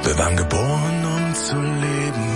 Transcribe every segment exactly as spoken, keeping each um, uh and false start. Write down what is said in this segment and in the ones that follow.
Wir waren geboren, um zu leben.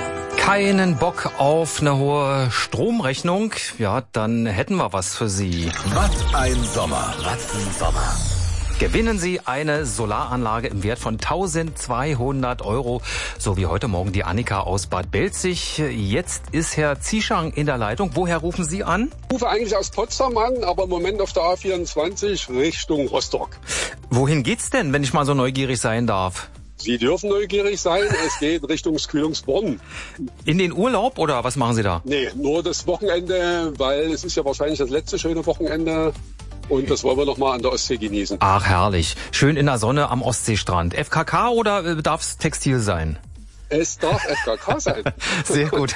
Keinen Bock auf eine hohe Stromrechnung? Ja, dann hätten wir was für Sie. Was ein Sommer. Was ein Sommer. Gewinnen Sie eine Solaranlage im Wert von eintausendzweihundert Euro, so wie heute Morgen die Annika aus Bad Belzig. Jetzt ist Herr Zieschang in der Leitung. Woher rufen Sie an? Ich rufe eigentlich aus Potsdam an, aber im Moment auf der A vierundzwanzig Richtung Rostock. Wohin geht's denn, wenn ich mal so neugierig sein darf? Sie dürfen neugierig sein, es geht Richtung Kühlungsborn. In den Urlaub oder was machen Sie da? Nee, nur das Wochenende, weil es ist ja wahrscheinlich das letzte schöne Wochenende. Und das wollen wir noch mal an der Ostsee genießen. Ach, herrlich. Schön in der Sonne am Ostseestrand. F K K oder darf es Textil sein? Es darf F K K sein. Sehr gut.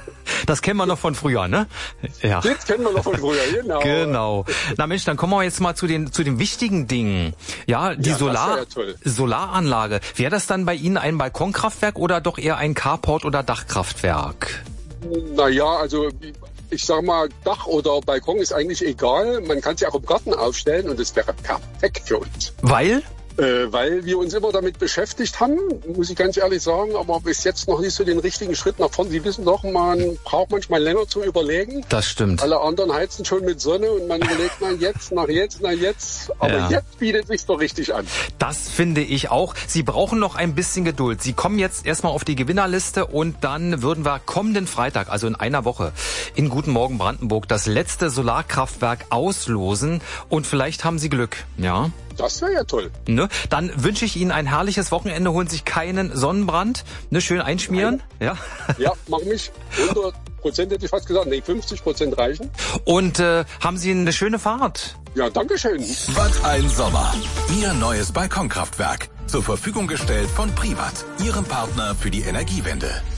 Das kennen wir noch von früher, ne? Ja. Das kennen wir noch von früher, genau. Genau. Na Mensch, dann kommen wir jetzt mal zu den zu den wichtigen Dingen. Ja, die Ja, Solar das wär ja toll. Solaranlage. Wäre das dann bei Ihnen ein Balkonkraftwerk oder doch eher ein Carport oder Dachkraftwerk? Naja, also ich sag mal, Dach oder Balkon ist eigentlich egal. Man kann sie auch im Garten aufstellen und es wäre perfekt für uns. Weil? Äh, weil wir uns immer damit beschäftigt haben, muss ich ganz ehrlich sagen, aber bis jetzt noch nicht so den richtigen Schritt nach vorn. Sie wissen doch, man braucht manchmal länger zum Überlegen. Das stimmt. Alle anderen heizen schon mit Sonne und man überlegt, na jetzt, nach jetzt, na jetzt. Aber Ja. jetzt bietet sich's doch richtig an. Das finde ich auch. Sie brauchen noch ein bisschen Geduld. Sie kommen jetzt erstmal auf die Gewinnerliste und dann würden wir kommenden Freitag, also in einer Woche, in Guten Morgen Brandenburg das letzte Solarkraftwerk auslosen und vielleicht haben Sie Glück, ja? Das wäre ja toll. Ne? Dann wünsche ich Ihnen ein herrliches Wochenende. Holen Sie sich keinen Sonnenbrand. Ne, schön einschmieren. Ja. Ja, mach mich. hundert Prozent hätte ich fast gesagt. Nee, fünfzig Prozent reichen. Und äh, haben Sie eine schöne Fahrt. Ja, danke schön. Was ein Sommer. Ihr neues Balkonkraftwerk. Zur Verfügung gestellt von Privat, Ihrem Partner für die Energiewende.